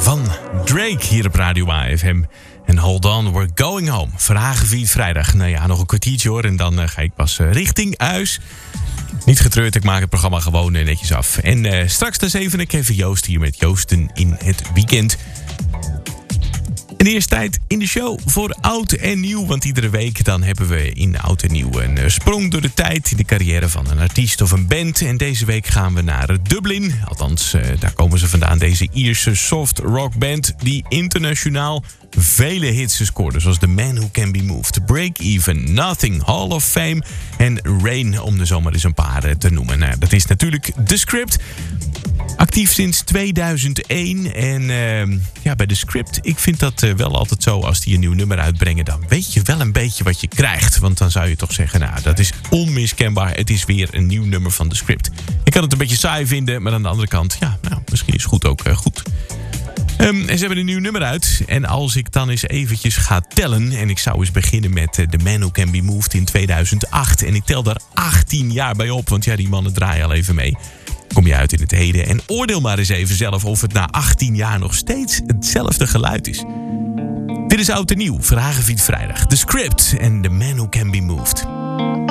van Drake hier op Radio AFM. En Hold On, We're Going Home. Vragenvriend vrijdag. Nou ja, nog een kwartiertje hoor. En dan ga ik pas richting huis. Niet getreurd, ik maak het programma gewoon netjes af. En straks de 7e Kevin Joost hier met Joosten in het weekend. En eerst tijd in de show voor Oud en Nieuw. Want iedere week dan hebben we in Oud en Nieuw een sprong door de tijd in de carrière van een artiest of een band. En deze week gaan we naar Dublin. Althans, daar komen ze vandaan. Deze Ierse soft rock band die internationaal vele hits scoorde. Zoals The Man Who Can Be Moved, Break Even, Nothing, Hall of Fame en Rain. Om er zomaar eens een paar te noemen. Nou, dat is natuurlijk The Script. Actief sinds 2001. En bij The Script, ik vind dat wel altijd zo. Als die een nieuw nummer uitbrengen, dan weet je wel een beetje wat je krijgt. Want dan zou je toch zeggen, nou, dat is onmiskenbaar. Het is weer een nieuw nummer van The Script. Ik kan het een beetje saai vinden, maar aan de andere kant, ja, nou, misschien is goed ook goed. En ze hebben een nieuw nummer uit. En als ik dan eens eventjes ga tellen. En ik zou eens beginnen met The Man Who Can Be Moved in 2008. En ik tel daar 18 jaar bij op. Want ja, die mannen draaien al even mee. Kom je uit in het heden. En oordeel maar eens even zelf of het na 18 jaar nog steeds hetzelfde geluid is. Dit is Oud en Nieuw. Vragenvriend vrijdag. The Script en The Man Who Can Be Moved.